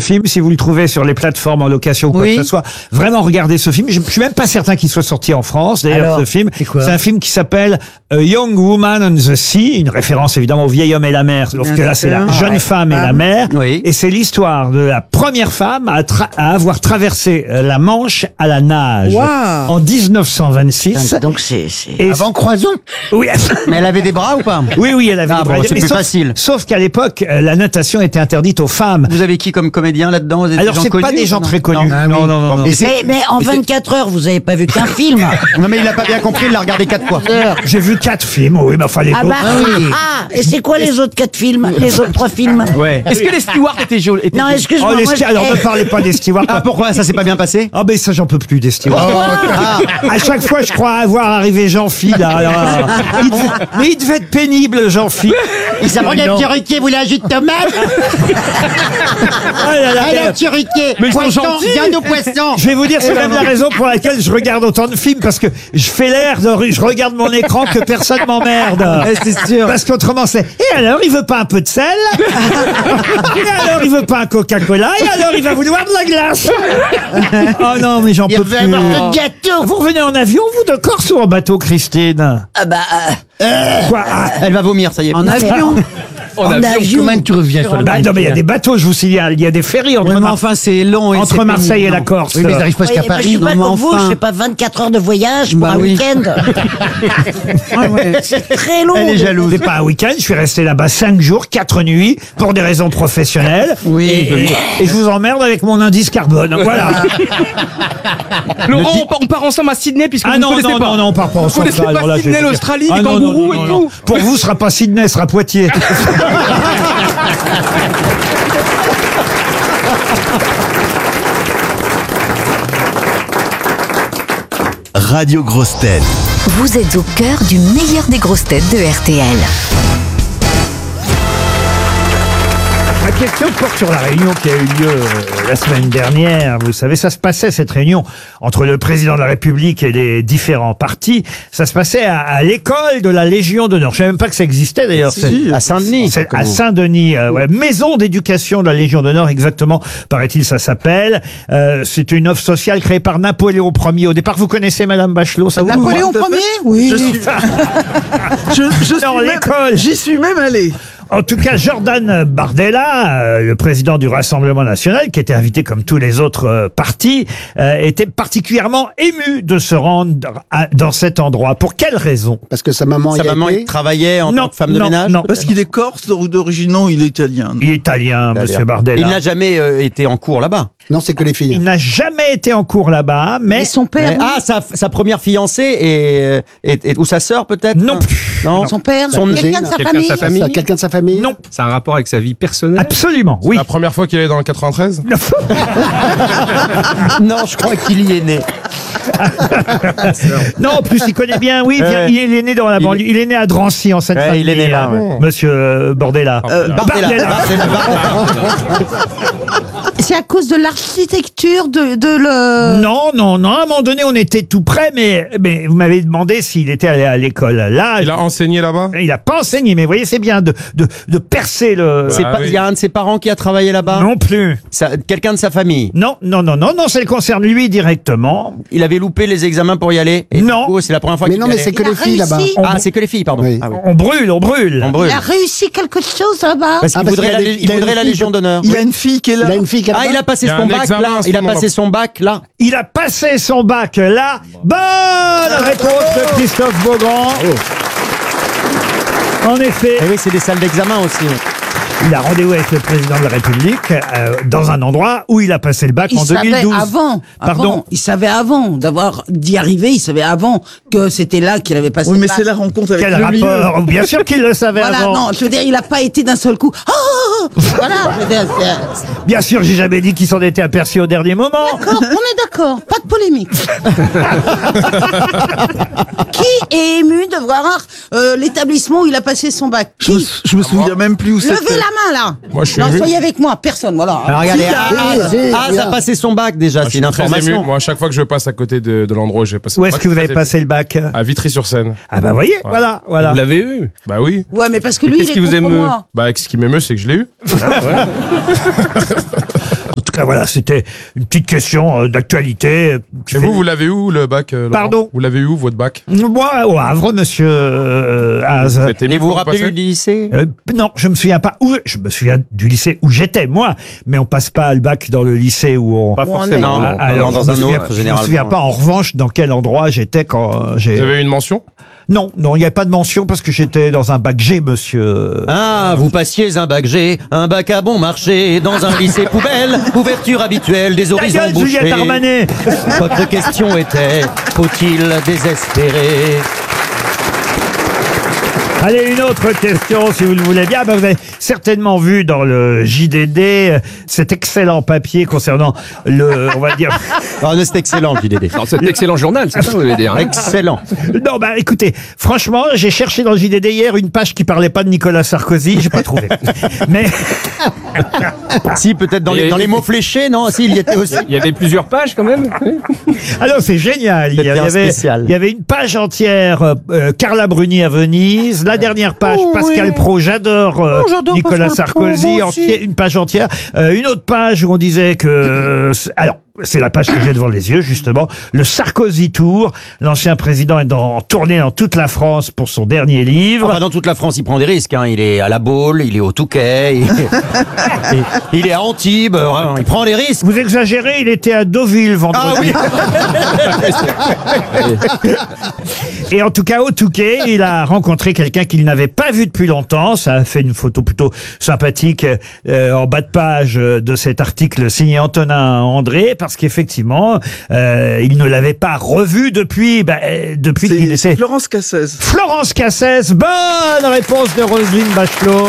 film. Si vous le trouvez sur les plateformes en location ou quoi que ce soit, vraiment regardez ce film. Je suis même pas certain qu'il soit sorti en France. D'ailleurs, Alors, ce film, c'est un film qui s'appelle A Young Woman on the Sea, une référence évidemment au vieil homme et la mer. Sauf que là, c'est la jeune femme et la mer. Oui. Et c'est l'histoire de la première femme à avoir traversé la Manche à la nage en 1926. Donc c'est Et Avant Croison. oui, Mais elle avait des bras ou pas? oui, elle avait Ah des bras. bon, c'est Mais plus facile. Sauf qu'à l'époque, la natation était interdite aux femmes. Vous avez qui comme comédien là-dedans? Vous êtes Alors des gens c'est pas connus, des gens non très connus. Non. Non. mais en 24 heures, vous avez pas vu qu'un film. Non, mais il a pas bien compris, il l'a regardé 4 fois. J'ai vu 4 films, oui, mais enfin les Ah autres- bah et c'est quoi les autres 4 films, les autres 3 films? Ouais. Est-ce que les stewards étaient jolis? Non, Oh, excuse-moi. les moi, sti- alors ne parlez pas des stewards. Ah, pourquoi? Ça s'est pas bien passé? Ah ben ça j'en peux plus des stewards. À chaque fois je crois avoir arrivé Jean-Phi là. Mais il devait être pénible Jean-Phi. Il s'apprend un petit riquier, vous voulez un jus de tomate? Ah là là. Un petit riquier. Mais ils sont Poisson, gentils. viande au poisson. Je vais vous dire, c'est même la raison pour laquelle je regarde autant de films, parce que je fais l'air, je regarde mon écran que personne m'emmerde. C'est sûr. Parce qu'autrement c'est, et alors il veut pas un peu de sel? Et alors il veut pas un Coca-Cola? Et alors il va vouloir de la glace? Oh non, mais j'en peux plus. gâteau. Vous revenez en avion, vous, de Corse ou en bateau, Christine? Ah bah Quoi? Ah, Elle va vomir, ça y est. en avion. En avion. Comment tu reviens sur le bah non, mais il y a des bateaux, je vous signale. Il y a des ferries entre, c'est long. et entre c'est Marseille et pénible. la Corse. Oui, mais ils n'arrivent pas jusqu'à Oui, moi, je Paris. suis pas non, comme vous, enfin. je fais pas 24 heures de voyage pour Bah un oui. week-end. C'est très long. Elle est jalouse. C'est pas un week-end, je suis resté là-bas 5 jours, 4 nuits, pour des raisons professionnelles. Oui. Et je vous emmerde avec mon indice carbone. Voilà. Laurent, on part ensemble à Sydney puisque Ah vous ne non, connaissez non, pas. non, non, on part pas Vous ensemble. connaissez ça, alors pas là, je vais Sydney, vous dire. l'Australie, Ah les non, non, kangourous non, et non. tout. Pour vous, ce sera pas Sydney, ce sera Poitiers. Radio Grosses Têtes. Vous êtes au cœur du meilleur des grosses têtes de RTL. Ma question porte sur la réunion qui a eu lieu la semaine dernière. Vous savez, ça se passait, cette réunion, entre le président de la République et les différents partis. Ça se passait à l'école de la Légion d'honneur. Je ne savais même pas que ça existait, d'ailleurs. À Saint-Denis. C'est à Saint-Denis, ouais. Maison d'éducation de la Légion d'honneur, exactement, paraît-il, ça s'appelle. C'est une offre sociale créée par Napoléon Ier. Au départ, vous connaissez Madame Bachelot, ça vous Napoléon Ier? Oui. Dans l'école. J'y suis même allé. En tout cas, Jordan Bardella, le président du Rassemblement national, qui était invité comme tous les autres partis, était particulièrement ému de se rendre dans cet endroit. Pour quelle raison? Parce que sa maman Sa maman, il travaillait en tant que femme de ménage. Non. Parce qu'il est corse d'origine, non, il est italien. Il est italien, monsieur Bardella. Il n'a jamais été en cours là-bas. Non, c'est que les filles. Il n'a jamais été en cours là-bas, mais... Et son père, Ah, sa première fiancée et ou sa sœur peut-être? Non plus. Non. son père, Son- quelqu'un de sa famille. Quelqu'un de sa famille. Non. C'est un rapport avec sa vie personnelle. Absolument, oui. La première fois qu'il est dans le 93. Non, je crois qu'il y est né. Non, en plus, il connaît bien, oui, il est né dans la banlieue. Il est né à Drancy, en Seine-Saint-Denis. Il est né là, ouais. Monsieur Bordella. Bardella. C'est à cause de l'architecture de le. Non, à un moment donné, on était tout près, mais vous m'avez demandé s'il était allé à l'école. Là, Il a enseigné là-bas. il a pas enseigné, mais vous voyez, c'est bien de percer le... C'est pas, oui. il y a un de ses parents qui a travaillé là-bas? Non plus. Quelqu'un de sa famille? Non, ça le concerne lui directement. Il avait loupé les examens pour y aller? Et Non. du coup, c'est la première fois Mais qu'il non, y mais allait. c'est que Il a les filles là-bas. réussi. Ah, c'est que les filles, pardon. Oui. Ah oui. On brûle. On brûle. Il a réussi quelque chose là-bas. Parce qu'il parce voudrait, qu'il a des- il voudrait la Légion d'honneur. Il a une fille qui est là. Il a une fille qui a Ah, il a passé Il y a son un bac examen là. en ce Il a moment. passé son bac là. Il a passé son bac là. Bonne réponse de Christophe Beaugrand. En effet, Eh oui, c'est des salles d'examen aussi. il a rendez-vous avec le président de la République dans un endroit où il a passé le bac Il en savait 2012. avant. Pardon. Il savait avant d'y arriver. Il savait avant que c'était là qu'il avait passé. Oui, mais le bac. c'est la rencontre avec Quel le milieu. rapport? Bien sûr qu'il le savait Voilà, avant. non, je veux dire, il n'a pas été d'un seul coup. Oh, voilà. Je veux dire, Bien sûr, j'ai jamais dit qu'il s'en était aperçu au dernier moment. D'accord, on est d'accord, pas de polémique. Qui est ému de voir l'établissement où il a passé son bac? Je me souviens même plus où Levez c'était. la main là. Moi, je suis Non, ému. soyez avec moi, personne, voilà. Alors regardez, si, ça a regarde. passé son bac déjà, Moi, je c'est une suis très ému. information. Moi, à chaque fois que je passe à côté de l'endroit où j'ai passé. Où le est-ce bac, que vous je avez suis passé le bac? À Vitry-sur-Seine. Ah bah voyez, voilà. Vous l'avez eu? Bah oui. Ouais, mais parce que lui, qu'est-ce il qui est vous contre émeut moi. Bah, ce qui m'émeut, c'est que je l'ai eu. Ben voilà, c'était une petite question d'actualité. Et vous l'avez où, le bac, Laurent? Pardon? Vous l'avez où, votre bac? Moi, au Havre, monsieur Az. Et vous vous rappelez du lycée? Non, je me souviens pas où. Je me souviens du lycée où j'étais, moi. Mais on passe pas le bac dans le lycée où on... Pas forcément. Ah, alors, dans je me un souviens- autre, Je me généralement. souviens pas, en revanche, dans quel endroit j'étais quand j'ai... Vous avez eu une mention? Non, il n'y avait pas de mention parce que j'étais dans un bac G, monsieur. Ah, vous passiez un bac G, un bac à bon marché, dans un lycée poubelle, ouverture habituelle des Ta horizons gueule, bouchés. Juliette Armanet. Votre question était, faut-il désespérer? Allez, une autre question, si vous le voulez bien. Ben, vous avez certainement vu dans le JDD cet excellent papier concernant le, on va dire... Ah, c'est excellent, le JDD. C'est un excellent journal, c'est ça, vous voulez dire. Hein. Excellent. Non, bah écoutez, franchement, j'ai cherché dans le JDD hier une page qui parlait pas de Nicolas Sarkozy, j'ai pas trouvé. Mais Si, peut-être dans les mots fléchés, non? Si, il y était aussi. Il y avait plusieurs pages quand même. alors c'est génial. Il y C'était un avait, spécial. il y avait une page entière Carla Bruni à Venise, la dernière page Pascal Pro, j'adore j'adore Nicolas Pascal Pro, Sarkozy, moi aussi. une page entière, une autre page où on disait que alors c'est la page que j'ai devant les yeux, justement. Le Sarkozy Tour. L'ancien président est en tournée dans toute la France pour son dernier livre. Enfin, dans toute la France, il prend des risques. Hein. Il est à La Baule, il est au Touquet, il est à Antibes. Vraiment, il prend des risques. Vous exagérez, il était à Deauville vendredi. Et en tout cas, au Touquet, il a rencontré quelqu'un qu'il n'avait pas vu depuis longtemps. Ça a fait une photo plutôt sympathique en bas de page de cet article signé Antonin André, parce qu'effectivement, il ne l'avait pas revu depuis qu'il C'est était... Florence Cassez. Florence Cassez, bonne réponse de Roselyne Bachelot.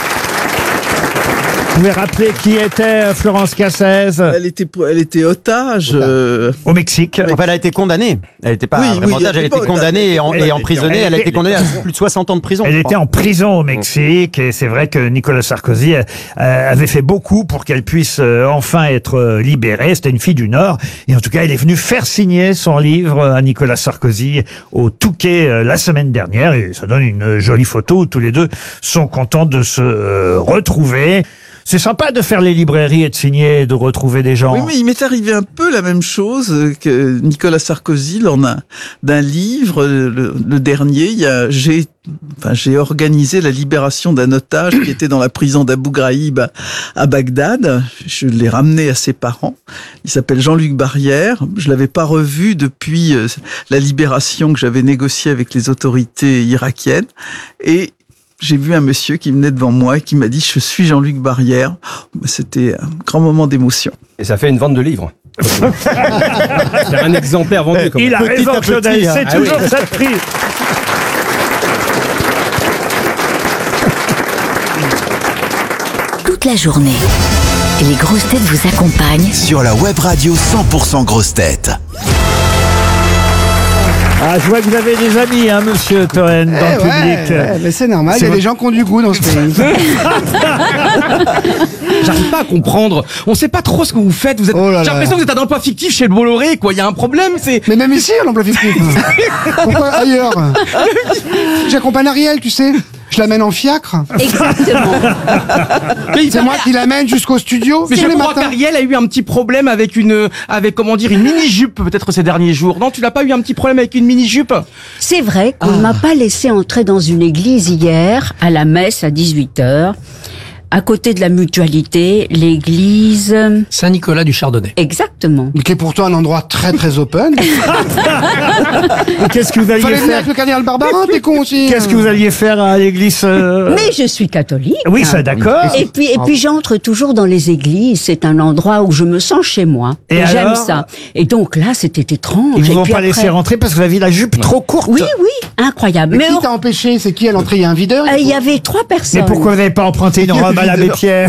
Vous pouvez rappeler qui était Florence Cassez Elle était otage. au Mexique. Enfin, elle a été condamnée. Elle n'était pas Oui, vraiment oui, otage, elle elle était était pas condamnée et emprisonnée. Elle a été condamnée à plus de 60 ans de prison. Elle était en prison au Mexique et c'est vrai que Nicolas Sarkozy avait fait beaucoup pour qu'elle puisse enfin être libérée. C'était une fille du Nord et en tout cas, elle est venue faire signer son livre à Nicolas Sarkozy au Touquet la semaine dernière et ça donne une jolie photo où tous les deux sont contents de se retrouver. C'est sympa de faire les librairies et de signer et de retrouver des gens. Oui, mais il m'est arrivé un peu la même chose que Nicolas Sarkozy lors d'un livre, le dernier. J'ai organisé la libération d'un otage qui était dans la prison d'Abu Ghraib à Bagdad. Je l'ai ramené à ses parents. Il s'appelle Jean-Luc Barrière. Je l'avais pas revu depuis la libération que j'avais négociée avec les autorités irakiennes. Et j'ai vu un monsieur qui venait devant moi et qui m'a dit « Je suis Jean-Luc Barrière ». C'était un grand moment d'émotion. Et ça fait une vente de livres. C'est un exemplaire vendu. Il a raison, Claudel, c'est Ah oui. toujours ça de prix. Toute la journée, les grosses têtes vous accompagnent Sur la web radio 100% grosses têtes. Ah, je vois que vous avez des amis, hein, monsieur Toen, dans le public. mais c'est normal, C'est il y a vrai. des gens qui ont du goût dans ce pays. J'arrive pas à comprendre. On sait pas trop ce que vous faites. Vous êtes... Oh là là. J'ai l'impression que vous êtes un emploi fictif chez le Bolloré, quoi. Il y a un problème, c'est... Mais même ici, on l'emploi fictif. Pourquoi ailleurs? J'accompagne Ariel, tu sais. Je l'amène en fiacre. Exactement. Mais il C'est moi qui l'amène jusqu'au studio. Mais tous je les crois matins. qu'Ariel a eu un petit problème avec une mini-jupe, peut-être ces derniers jours. Non, tu n'as pas eu un petit problème avec une mini-jupe? C'est vrai qu'on ne m'a pas laissé entrer dans une église hier, à la messe à 18h. À côté de la mutualité, l'église... Saint-Nicolas du Chardonnay. Exactement. Qui est pourtant un endroit très très open. Et qu'est-ce que vous alliez Fallait venir faire avec le cardinal Barbarin, t'es con aussi. Qu'est-ce que vous alliez faire à l'église Mais je suis catholique. Oui, ça, d'accord. Et puis j'entre toujours dans les églises. C'est un endroit où je me sens chez moi. Et j'aime alors ça. Et donc là, c'était étrange. Ils vous Et ont puis pas après- laissé rentrer parce que vous aviez la jupe trop courte. Oui, incroyable. Mais Mais qui t'a empêché? C'est qui à l'entrée? Il y a un videur? il y avait 3 personnes. Mais pourquoi vous n'avez pas emprunté une robe à l'abbé Pierre?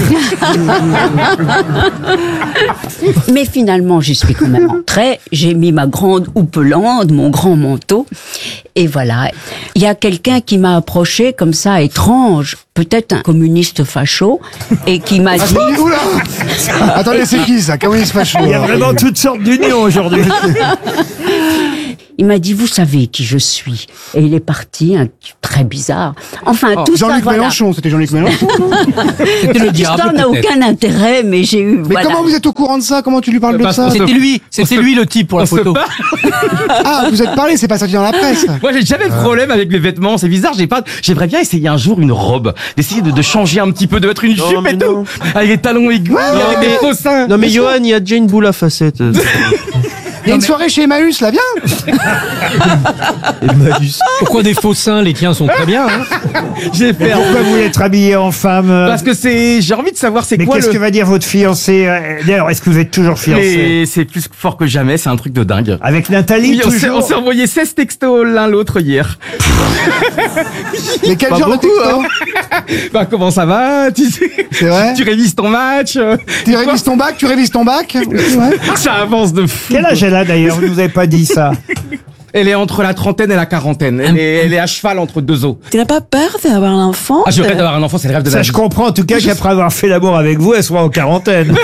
Mais finalement, j'y suis quand même entrée. J'ai mis ma grande houppelande, mon grand manteau. Et voilà. Il y a quelqu'un qui m'a approché comme ça, étrange. Peut-être un communiste facho. Et qui m'a dit... Attendez, oula. Attendez, c'est qui ça? Comment il se fâche? Il y a vraiment toutes sortes d'unions aujourd'hui. Il m'a dit, vous savez qui je suis. Et il est parti, un type très bizarre. Enfin, tout ça, Jean-Luc voilà. Mélenchon, c'était Jean-Luc Mélenchon. C'était le Cette diable. histoire n'a peut-être. aucun intérêt, mais j'ai eu, Mais voilà. comment vous êtes au courant de ça? Comment tu lui parles de Parce ça? qu'on C'était lui le type pour la On se photo. bat. Ah, vous êtes parlé, c'est pas sorti dans la presse. Moi, j'ai jamais de problème avec les vêtements. C'est bizarre. J'aimerais bien essayer un jour une robe, d'essayer de changer un petit peu, de mettre une jupe et tout, avec des talons aigus, avec des faux seins. Non mais Johan, il y a déjà une boule à facettes. Il y a une soirée chez Emmaüs, là, viens. Pourquoi des faux seins? Les tiens sont très bien. Hein. J'ai fait. Pourquoi vous voulez être habillé en femme Parce que j'ai envie de savoir c'est Mais quoi qu'est-ce que va dire votre fiancé D'ailleurs, est-ce que vous êtes toujours fiancé? Mais c'est plus fort que jamais, c'est un truc de dingue. Avec Nathalie, Oui, on s'est toujours envoyé 16 textos l'un l'autre hier. Mais quel Pas genre de beaucoup, texto? Bah comment ça va? C'est vrai? Tu révises ton match? Tu révises ton bac? Tu révises ton bac? Ouais. Ça avance de fou. Quel âge elle a d'ailleurs? Vous nous avez pas dit ça. Elle est entre la trentaine et la quarantaine. Elle est à cheval entre deux os. Tu n'as pas peur d'avoir un enfant? Ah, je rêve d'avoir un enfant, c'est le rêve de Ça, ma je vie. comprends en tout cas qu'après avoir fait l'amour avec vous, elle soit en quarantaine.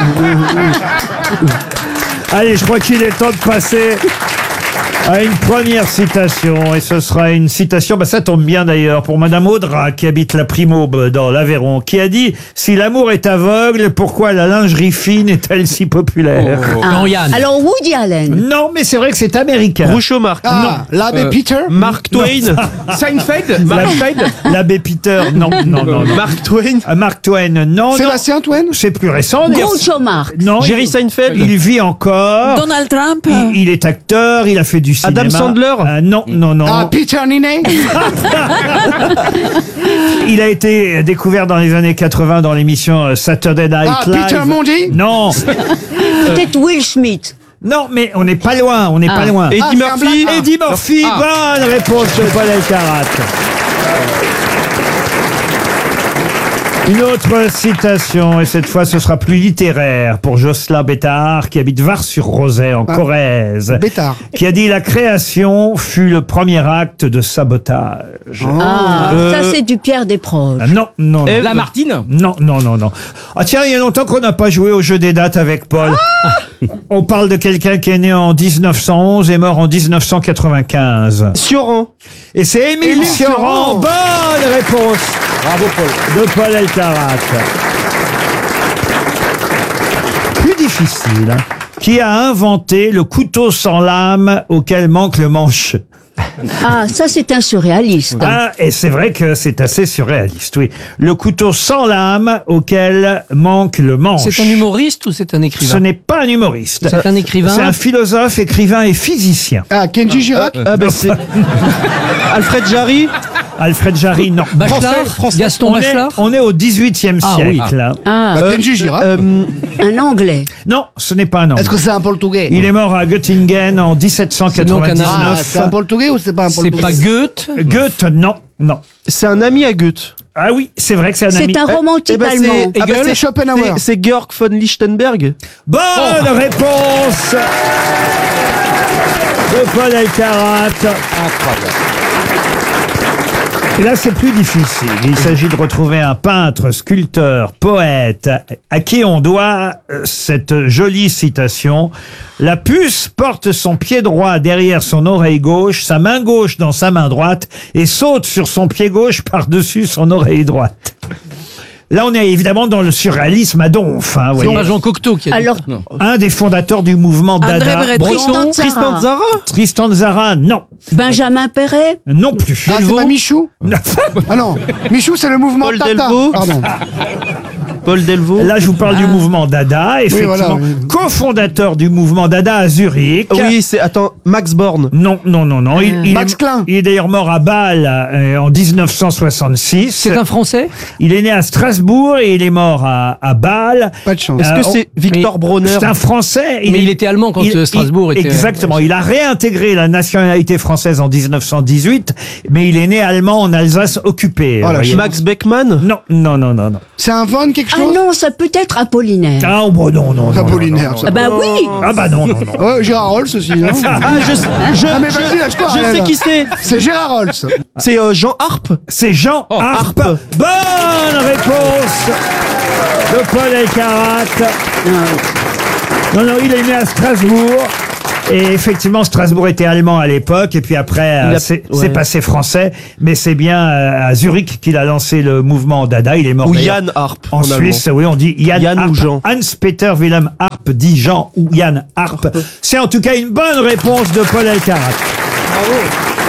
Allez, je crois qu'il est temps de passer à une première citation. Et ce sera une citation, bah ça tombe bien d'ailleurs, pour Madame Audra, qui habite la Primaube dans l'Aveyron, qui a dit « Si l'amour est aveugle, pourquoi la lingerie fine est-elle si populaire Ah. Yann. Alors, Woody Allen. Non, mais c'est vrai que c'est américain. Groucho Marx. Ah, l'abbé Peter? Mark Twain. Seinfeld? Seinfeld? L'abbé Peter, non. Mark Twain. Mark Twain, non. Sébastien Twain? C'est plus récent. d'ailleurs. Groucho Marx. Non, Jerry Seinfeld. il vit encore. Donald Trump? Il est acteur, il a fait du cinéma. Adam Sandler. Non. Ah, Peter Ninet? Il a été découvert dans les années 80 dans l'émission Saturday Night Ah, Live. Peter Mondi? Non, Peut-être Will Smith. non, mais on n'est pas loin, pas loin. Eddie Ah, c'est un Murphy. blague. Eddie Murphy, bonne réponse de Paul Elkarat. Une autre citation, et cette fois ce sera plus littéraire, pour Jocelyn Bétard, qui habite Var-sur-Rosay en Corrèze, Bétard. qui a dit « La création fut le premier acte de sabotage Ah, ça c'est du Pierre Desproges. Non. Lamartine? Non. Ah tiens, il y a longtemps qu'on n'a pas joué au jeu des dates avec Paul. On parle de quelqu'un qui est né en 1911 et mort en 1995. Sioran. Et c'est Émile Sioran. Bonne réponse. Bravo Paul. De Paul Elkarat. Plus difficile. Qui a inventé le couteau sans lame auquel manque le manche? Ah, ça c'est un surréaliste. Ah, et c'est vrai que c'est assez surréaliste, oui. Le couteau sans lame auquel manque le manche. C'est un humoriste ou c'est un Ce écrivain? n'est pas un humoriste. C'est un écrivain. C'est un philosophe, écrivain et physicien. Ah, Kenji Girac? Ah ben c'est Alfred Jarry. Alfred Jarry, non. Bachelard. Gaston On est, Bachelard. on est au 18e Ah, oui. siècle. hein. Ah, Kenji Girac? un Anglais. Non, ce n'est pas un homme. Est-ce que c'est un portugais? Il est mort à Göttingen en Ah, 1799. c'est un portugais ou c'est pas un C'est portugais? pas Goethe. Goethe, non. C'est un ami à Goethe. Ah oui, c'est vrai que c'est un ami. C'est un romantique Eh ben, allemand. c'est- Ah bah, c'est Schopenhauer. C'est Georg von Lichtenberg. Bonne réponse de Paul Elkarat. Et là, c'est plus difficile. Il s'agit de retrouver un peintre, sculpteur, poète, à qui on doit cette jolie citation. La puce porte son pied droit derrière son oreille gauche, sa main gauche dans sa main droite, et saute sur son pied gauche par-dessus son oreille droite. Là, on est évidemment dans le surréalisme à donf. Hein, vous C'est voyez. pas Jean Cocteau qui a dit. Alors, Un des fondateurs du mouvement André Dada. Breton. Tristan Tzara. Tristan Tzara, non. Benjamin Perret. Non plus. Ah, c'est pas Michou? Ah non, Michou, c'est le mouvement Paul Tata. Delvaux. Pardon. Paul Delvaux. Là, je vous parle du mouvement Dada, effectivement. voilà, oui. Co-fondateur du mouvement Dada à Zurich. Oui, c'est attends Max Born. Non. Il Max Klein. Il est d'ailleurs mort à Bâle en 1966. C'est un Français. Il est né à Strasbourg et il est mort à Bâle. Pas de chance. Est-ce que c'est Victor Bronner? C'est un Français. Mais il était allemand quand Strasbourg était. Exactement. Il a réintégré la nationalité française en 1918, mais il est né allemand en Alsace occupée. Oh là, vous voyez. Max Beckmann. Non. C'est un Von quelque Ah chose? non, ça peut être Apollinaire. Ah, bon, non. Apollinaire, non. ça. Ah bah oui. Ah bah non. Ouais, Gérard Rolls aussi, non? Ah Ah, mais vas-y, lâche-toi, je sais Ariel. qui c'est. C'est Gérard Rolls. C'est Jean Harpe. C'est Jean Harpe. Harpe. Bonne réponse de Paul Elkarat. Non, il est né à Strasbourg. Et effectivement, Strasbourg était allemand à l'époque, et puis après, c'est passé français, mais c'est bien à Zurich qu'il a lancé le mouvement Dada. Il est mort Ou d'ailleurs Jan Arp. en Suisse. Oui, on dit Jan Jan ou Arp. Jean. Hans-Peter Wilhelm Arp dit Jean ou Jan Arp. C'est en tout cas une bonne réponse de Paul Elkarat. Bravo.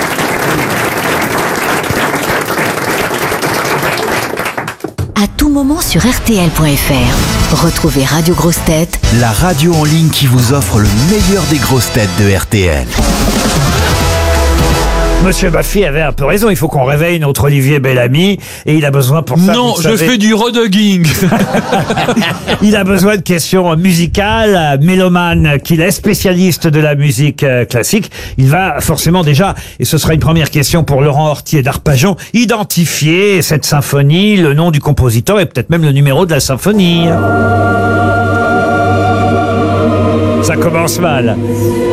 À tout moment sur RTL.fr. Retrouvez Radio Grosses Têtes, La radio en ligne qui vous offre le meilleur des grosses têtes de RTL. Monsieur Baffy avait un peu raison. Il faut qu'on réveille notre Olivier Bellamy. Et il a besoin pour ça. Non, vous je savez, fais du redogging. il a besoin de questions musicales. Mélomane qu'il est, spécialiste de la musique classique. Il va forcément déjà, et ce sera une première question pour Laurent Hortier d'Arpajon, identifier cette symphonie, le nom du compositeur et peut-être même le numéro de la symphonie. Ça commence mal.